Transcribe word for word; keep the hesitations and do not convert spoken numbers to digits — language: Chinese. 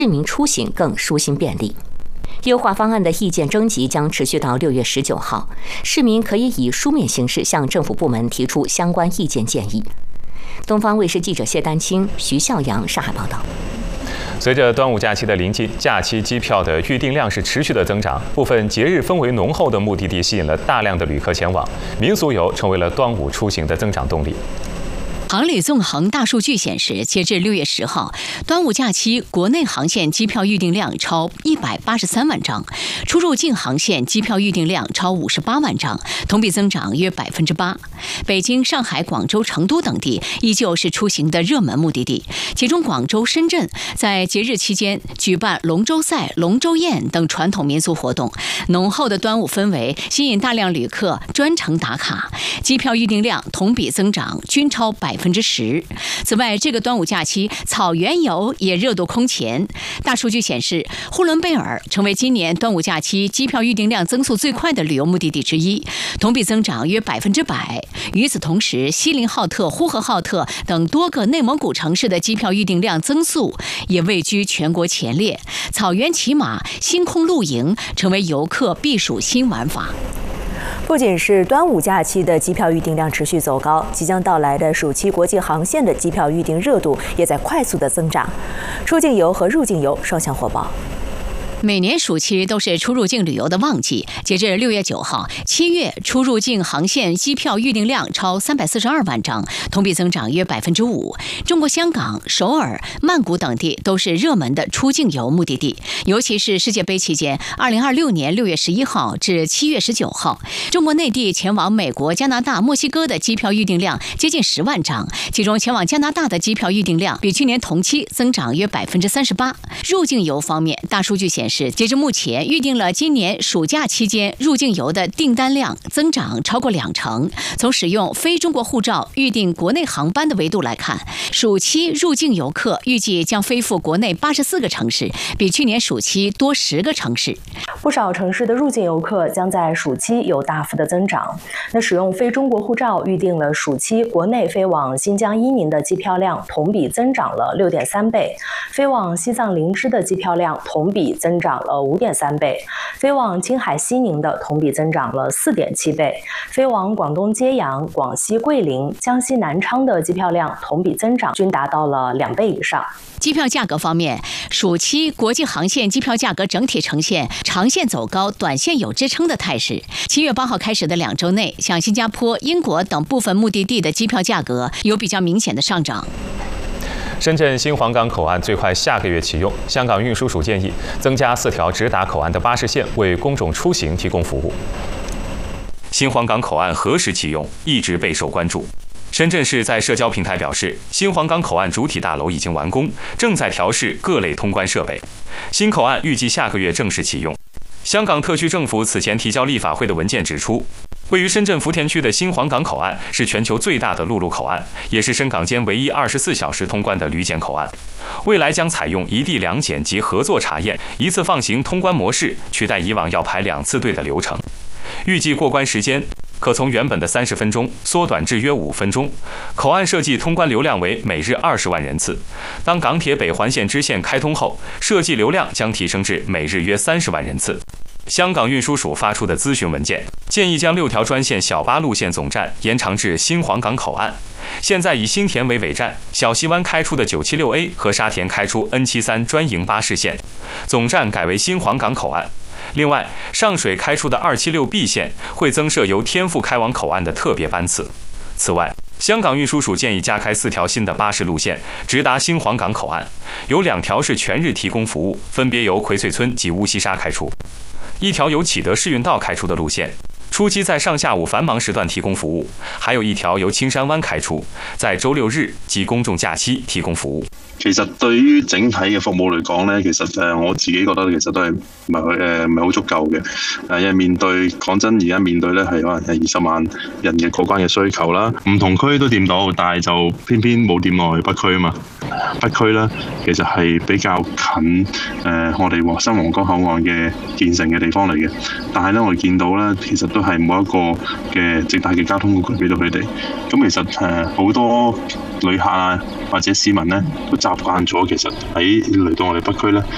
市民出行更舒心便利。优化方案的意见征集将持续到六月十九号，市民可以以书面形式向政府部门提出相关意见建议。东方卫视记者谢丹青、徐孝阳上海报道。 随着端午假期的临近，假期机票的预订量是持续的增长，部分节日氛围浓厚的目的地吸引了大量的旅客前往，民俗游成为了端午出行的增长动力。 航旅纵横大数据显示，截至六月十号，端午假期国内航线机票预订量超一百八十三万张，出入境航线机票预订量超五十八万张，同比增长约百分之八。北京、上海、广州、成都等地依旧是出行的热门目的地，其中广州、深圳在节日期间举办龙舟赛、龙舟宴等传统民俗活动，浓厚的端午氛围吸引大量旅客专程打卡，机票预订量同比增长均超百分之十。此外，这个端午假期草原游也热度空前。大数据显示，呼伦贝尔成为今年端午假期机票预订量增速最快的旅游目的地之一，同比增长约百分之百。与此同时，锡林浩特、呼和浩特等多个内蒙古城市的机票预订量增速也位居全国前列。草原骑马、星空露营成为游客避暑新玩法。 不仅是端午假期的机票预订量持续走高，即将到来的暑期国际航线的机票预订热度也在快速的增长，出境游和入境游双向火爆。 每年暑期都是出入境旅游的旺季，截至六月九号，七月出入境航线机票预订量超三百四十二万张，同比增长约百分之五。中国香港、首尔、曼谷等地都是热门的出境游目的地，尤其是世界杯期间，二零二六年六月十一号至七月十九号，中国内地前往美国、加拿大、墨西哥的机票预订量接近十万张，其中前往加拿大的机票预订量比去年同期增长约百分之三十八。入境游方面，大数据显示，截至目前，预定了今年暑假期间入境游的订单量增长超过两成。从使用非中国护照预订国内航班的维度来看，暑期入境游客预计将飞赴国内八十四个城市，比去年暑期多十个城市。 不少城市的入境游客将在暑期有大幅的增长。那使用非中国护照预订了暑期国内飞往新疆伊宁的机票量同比增长了六点三倍，飞往西藏林芝的机票量同比增长了五点三倍，飞往青海西宁的同比增长了四点七倍，飞往广东揭阳、广西桂林、江西南昌的机票量同比增长均达到了两倍以上。 机票价格方面，暑期国际航线机票价格整体呈现长线走高、短线有支撑的态势。七月八号开始的两周内，像新加坡、英国等部分目的地的机票价格有比较明显的上涨。 深圳新皇岗口岸最快下个月启用，香港运输署建议增加四条直达口岸的巴士线，为公众出行提供服务。 新皇岗口岸何时启用，一直备受关注。深圳市在社交平台表示，新皇岗口岸主体大楼已经完工，正在调试各类通关设备。新口岸预计下个月正式启用。香港特区政府此前提交立法会的文件指出，位于深圳福田区的新皇岗口岸是全球最大的陆路口岸，也是深港间唯一二十四小时通关的旅检口岸。未来将采用一地两检及合作查验、一次放行通关模式，取代以往要排两次队的流程。预计过关时间可从原本的三十分钟缩短至约五分钟。口岸设计通关流量为每日二十万人次。当港铁北环线支线开通后，设计流量将提升至每日约三十万人次。香港运输署发出的咨询文件建议将六条专线小巴路线总站延长至新皇岗口岸。现在以新田为尾站，小西湾开出的九七六 A 和沙田开出 N七十三 专营巴士线总站改为新皇岗口岸。另外，上水开出的二七六 B 线会增设由天富开往口岸的特别班次。此外，香港运输署建议加开四条新的巴士路线，直达新皇岗口岸，有两条是全日提供服务，分别由葵翠村及乌溪沙开出；一条由启德市运道开出的路线，初期在上下午繁忙时段提供服务，还有一條由青山灣開出，在周六日及公眾假期提供服務。 其實對於整體嘅服務嚟講咧，其實誒我自己覺得其實都係唔係誒唔係好足夠嘅。誒因為面對講真，而家面對咧係可能係二十萬人嘅過關嘅需求啦，唔同區都掂到，但係就偏偏冇掂落去北區啊嘛。北區咧其實係比較近誒、呃、我哋新皇崗口岸嘅建成嘅地方嚟嘅，但係咧我哋見到咧其實都係冇一個嘅直達嘅交通工具俾到佢哋。咁其實誒好、呃、多旅客啊或者市民咧都習慣咗，其實喺嚟到我哋北區咧